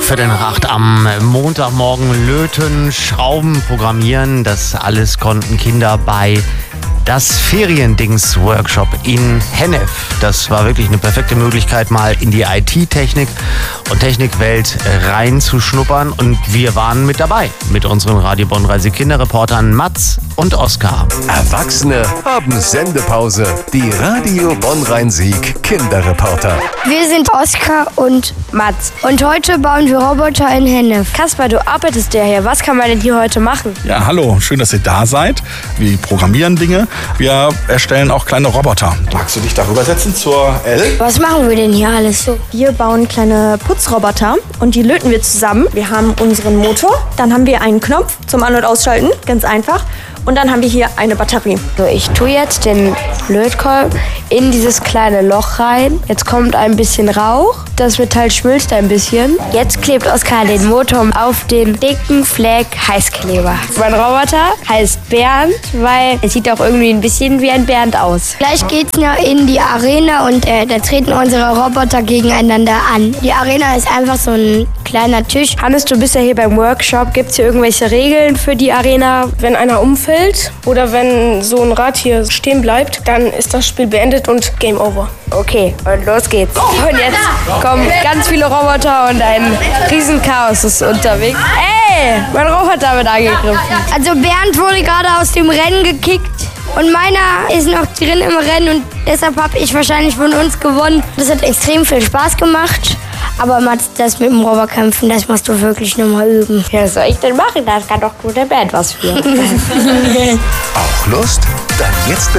7:15 am Montagmorgen. Löten, Schrauben, Programmieren, das alles konnten Kinder bei das Feriendings-Workshop in Hennef. Das war wirklich eine perfekte Möglichkeit, mal in die IT-Technik und Technikwelt reinzuschnuppern. Und wir waren mit dabei, mit unseren Radio Bonn-Reise Kinderreportern Mats und Oskar. Erwachsene haben Sendepause. Die Radio Bonn-Rhein-Sieg Kinderreporter. Wir sind Oskar und Mats. Und heute bauen wir Roboter in Hennef. Kasper, du arbeitest ja hier. Was kann man denn hier heute machen? Ja, hallo. Schön, dass ihr da seid. Wir programmieren Dinge. Wir erstellen auch kleine Roboter. Magst du dich darüber setzen zur L? Was machen wir denn hier alles so? Wir bauen kleine Putzroboter und die löten wir zusammen. Wir haben unseren Motor, dann haben wir einen Knopf zum An- und Ausschalten, ganz einfach. Und dann haben wir hier eine Batterie. So, ich tue jetzt den Lötkolben in dieses kleine Loch rein. Jetzt kommt ein bisschen Rauch. Das Metall schmilzt ein bisschen. Jetzt klebt Oskar den Motor auf den dicken Fleck Heißkleber. Mein Roboter heißt Bernd, weil er sieht auch irgendwie ein bisschen wie ein Bernd aus. Gleich geht's noch in die Arena und da treten unsere Roboter gegeneinander an. Die Arena ist einfach so ein kleiner Tisch. Hannes, du bist ja hier beim Workshop. Gibt es hier irgendwelche Regeln für die Arena? Wenn einer umfällt oder wenn so ein Rad hier stehen bleibt, dann ist das Spiel beendet und Game Over. Okay, und los geht's. Und jetzt kommen ganz viele Roboter und ein Riesenchaos ist unterwegs. Ey, mein Roboter wird angegriffen. Also Bernd wurde gerade aus dem Rennen gekickt. Und meiner ist noch drin im Rennen und deshalb habe ich wahrscheinlich von uns gewonnen. Das hat extrem viel Spaß gemacht. Aber Mats, das mit dem Roboterkämpfen, das musst du wirklich nochmal üben. Ja, was soll ich denn machen? Da kann doch nur der Bernd was für. Auch Lust? Dann jetzt